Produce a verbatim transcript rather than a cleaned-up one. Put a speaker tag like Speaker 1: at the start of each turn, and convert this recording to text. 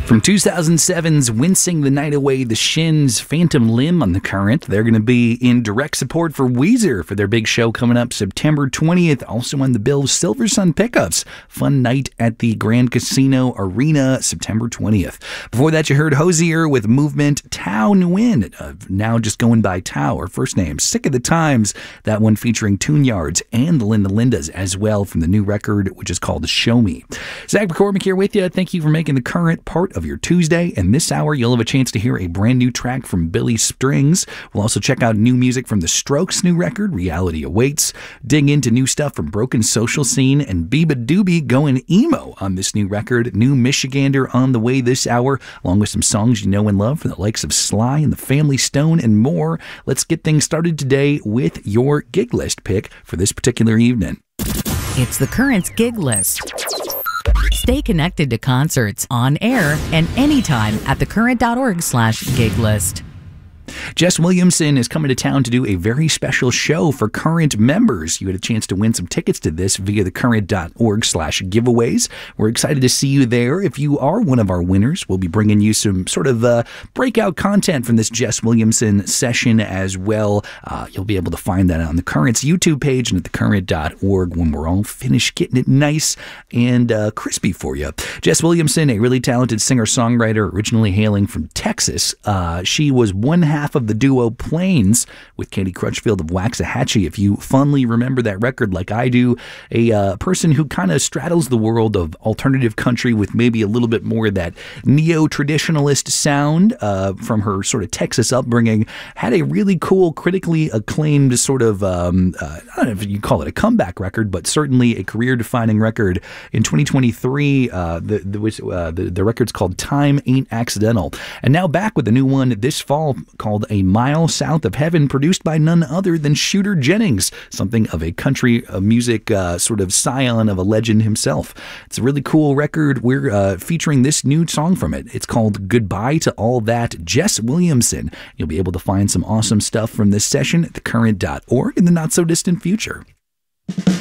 Speaker 1: From two thousand seven's Wincing the Night Away, the Shins, Phantom Limb on the Current. They're going to be in direct support for Weezer for their big show coming up September twentieth. Also on the bill, Silver Sun Pickups. Fun night at the Grand Casino Arena, September twentieth. Before that, you heard Hosier with Movement. Tao Nguyen, uh, now just going by Tao, her first name. Sick of the Times, that one featuring Tune Yards and the Linda Lindas as well from the new record, which is called Show Me. Zach McCormick here with you. Thank you for making the Current part of your Tuesday. And this hour, you'll have a chance to hear a brand new track from Billy Strings. We'll also check out new music from The Strokes' new record, Reality Awaits. Dig into new stuff from Broken Social Scene and Biba Doobie going emo on this new record. New Michigander on the way this hour, along with some songs you know and love from the likes of Sly and the Family Stone and more. Let's get things started today with your gig list pick for this particular evening.
Speaker 2: It's the Current's gig list. Stay connected to concerts on air and anytime at thecurrent.org slash gig list.
Speaker 1: Jess Williamson is coming to town to do a very special show for Current members. You had a chance to win some tickets to this via thecurrent.org slash giveaways. We're excited to see you there. If you are one of our winners, we'll be bringing you some sort of uh, breakout content from this Jess Williamson session as well. Uh, you'll be able to find that on the Current's YouTube page and at thecurrent dot org when we're all finished getting it nice and uh, crispy for you. Jess Williamson, a really talented singer-songwriter originally hailing from Texas. Uh, she was one half half of the duo Plains with Katie Crutchfield of Waxahachie. If you fondly remember that record like I do, a uh, person who kind of straddles the world of alternative country with maybe a little bit more of that neo-traditionalist sound uh, from her sort of Texas upbringing, had a really cool, critically acclaimed sort of, um, uh, I don't know if you call it a comeback record, but certainly a career-defining record. In twenty twenty-three, uh, the, the, uh, the, the record's called Time Ain't Accidental. And now back with a new one this fall called A Mile South of Heaven, produced by none other than Shooter Jennings, something of a country uh, music uh, sort of scion of a legend himself. It's a really cool record. We're uh, featuring this new song from it. It's called Goodbye to All That, Jess Williamson. You'll be able to find some awesome stuff from this session at thecurrent dot org in the not-so-distant future.